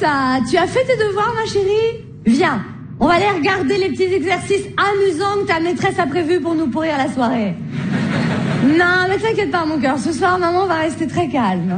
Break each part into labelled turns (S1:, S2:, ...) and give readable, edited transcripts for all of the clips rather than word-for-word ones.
S1: ça? Tu as fait tes devoirs, ma chérie? Viens, on va aller regarder les petits exercices amusants que ta maîtresse a prévus pour nous pourrir la soirée. Non, mais t'inquiète pas, mon cœur. Ce soir, maman va rester très calme.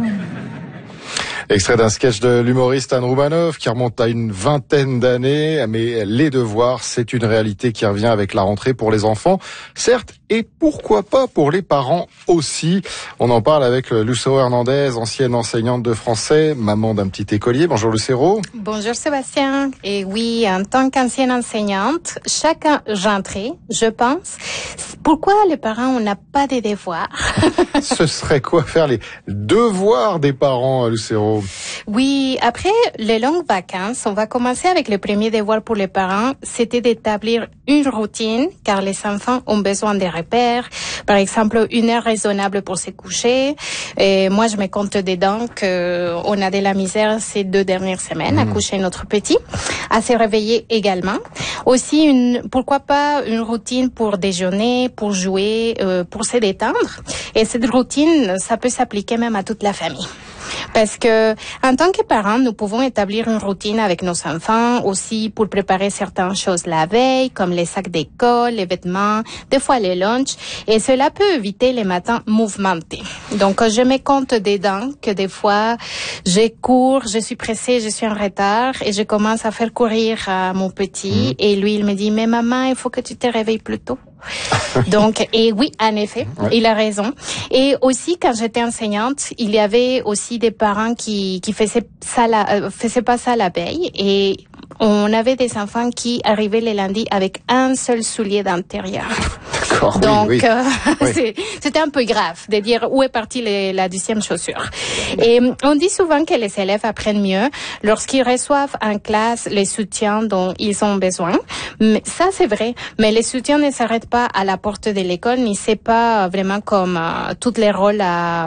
S2: Extrait d'un sketch de l'humoriste Anne Roumanoff qui remonte à une vingtaine d'années, mais les devoirs, c'est une réalité qui revient avec la rentrée pour les enfants, certes, et pourquoi pas pour les parents aussi. On en parle avec Lucero Hernandez, ancienne enseignante de français, maman d'un petit écolier. Bonjour Lucero.
S3: Bonjour Sébastien. Et oui, en tant qu'ancienne enseignante, chaque rentrée, je pense, pourquoi les parents, on n'a pas de devoirs?
S2: Ce serait quoi faire les devoirs des parents, Lucero?
S3: Oui, après les longues vacances, on va commencer avec le premier devoir pour les parents, c'était d'établir une routine, car les enfants ont besoin de repères. Par exemple, une heure raisonnable pour se coucher. Et moi, je me compte dedans qu'on a de la misère ces 2 dernières semaines à coucher notre petit, à se réveiller également. Aussi, pourquoi pas une routine pour déjeuner, pour jouer, pour se détendre. Et cette routine, ça peut s'appliquer même à toute la famille. Parce que, en tant que parents, nous pouvons établir une routine avec nos enfants aussi pour préparer certaines choses la veille, comme les sacs d'école, les vêtements, des fois les lunchs. Et cela peut éviter les matins mouvementés. Donc, je me compte dedans que des fois, je cours, je suis pressée, je suis en retard et je commence à faire courir à mon petit. Et lui, il me dit, mais maman, il faut que tu te réveilles plus tôt. Donc, et oui, en effet, il a raison. Et aussi, quand j'étais enseignante, il y avait aussi des parents qui faisaient pas ça la veille, et on avait des enfants qui arrivaient les lundis avec un seul soulier d'intérieur.
S2: D'accord.
S3: Donc,
S2: oui.
S3: c'était un peu grave de dire où est partie la 10e chaussure. Et on dit souvent que les élèves apprennent mieux lorsqu'ils reçoivent en classe les soutiens dont ils ont besoin. Mais ça, c'est vrai. Mais les soutiens ne s'arrêtent pas à la porte de l'école, ni c'est pas vraiment comme tous les rôles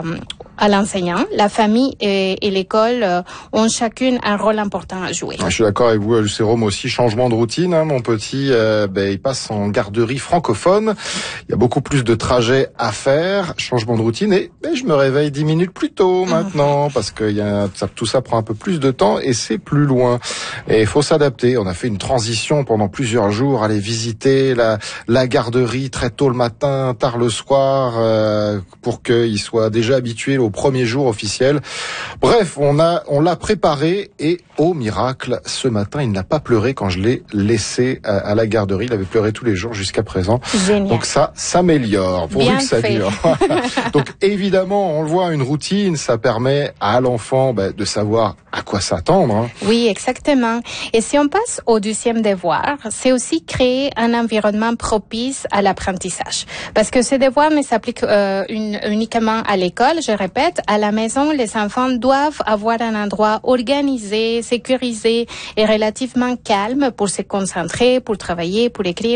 S3: à l'enseignant. La famille et l'école ont chacune un rôle important à jouer.
S2: Je suis d'accord avec vous, Lucero, moi aussi, changement de routine. Mon petit, il passe en garderie francophone. Il y a beaucoup plus de trajets à faire. Changement de routine et je me réveille 10 minutes plus tôt maintenant parce que tout ça prend un peu plus de temps et c'est plus loin. Et il faut s'adapter. On a fait une transition pendant plusieurs jours, aller visiter la garderie très tôt le matin, tard le soir, pour qu'ils soient déjà habitués au premier jour officiel. Bref, on l'a préparé et au miracle, ce matin, il n'a pas pleuré quand je l'ai laissé à la garderie. Il avait pleuré tous les jours jusqu'à présent.
S3: Génial.
S2: Donc ça s'améliore, pourvu que ça dure. Donc évidemment, on le voit, une routine, ça permet à l'enfant de savoir à quoi s'attendre.
S3: Oui, exactement. Et si on passe au 2e devoir, c'est aussi créer un environnement propice à l'apprentissage. Parce que ces devoirs ne s'appliquent uniquement à l'école, je répète, à la maison, les enfants doivent avoir un endroit organisé, sécurisé et relativement calme pour se concentrer, pour travailler, pour écrire.